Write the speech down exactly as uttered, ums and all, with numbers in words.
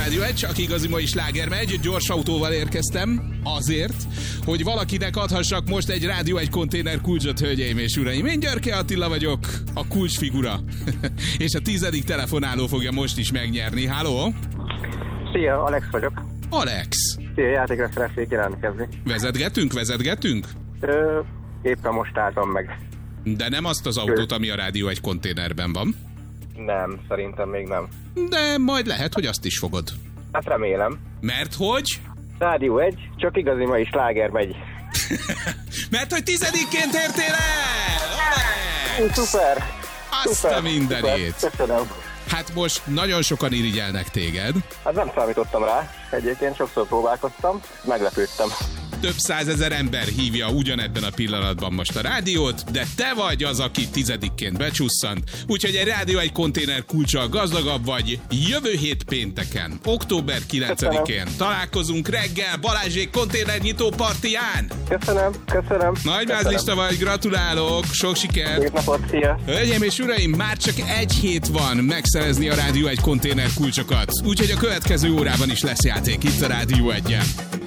Rádió egy, csak igazi mai sláger megy. Gyors autóval érkeztem azért, hogy valakinek adhassak most egy Rádió egy konténer kulcsot, hölgyeim és uraim. Én Györke Attila vagyok, a kulcsfigura. És a tizedik telefonáló fogja most is megnyerni. Halló? Szia, Alex vagyok. Alex. Szia, játékra szeretnék jelentkezni. Vezetgetünk, vezetgetünk? Ö, éppen most álltam meg. De nem azt az autót, ami a Rádió egy konténerben van. Nem, szerintem még nem. De majd lehet, hogy azt is fogod. Hát remélem. Mert hogy? Rádió egy, csak igazi mai sláger megy. Mert hogy tizedikként értél el! Alex! Szuper! Azt Szuper, a mindenét! Szuper. Köszönöm. Hát most nagyon sokan irigyelnek téged. Hát nem számítottam rá. Egyébként sokszor próbálkoztam, meglepődtem. Több százezer ember hívja ugyanebben a pillanatban most a rádiót, de te vagy az, aki tizedikként becsusszant. Úgyhogy egy Rádió egy konténer kulccsal gazdagabb vagy. Jövő hét pénteken, október kilencedikén találkozunk reggel Balázsék konténernyitó partiján. Köszönöm, köszönöm. Nagy mázlista vagy, gratulálok, sok sikert. Szép napot, szia. Hölgyeim és uraim, már csak egy hét van megszerezni a Rádió egy konténer kulcsokat. Úgyhogy a következő órában is lesz játék itt a Rádió egyen.